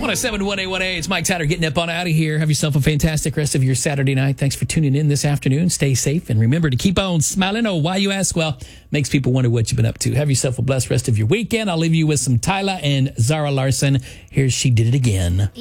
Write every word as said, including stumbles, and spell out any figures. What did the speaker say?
one oh seven point one A one A, it's Mike Tyler getting up on out of here. Have yourself a fantastic rest of your Saturday night. Thanks for tuning in this afternoon. Stay safe and remember to keep on smiling. Oh, why you ask? Well, makes people wonder what you've been up to. Have yourself a blessed rest of your weekend. I'll leave you with some Tyla and Zara Larson. Here's She Did It Again.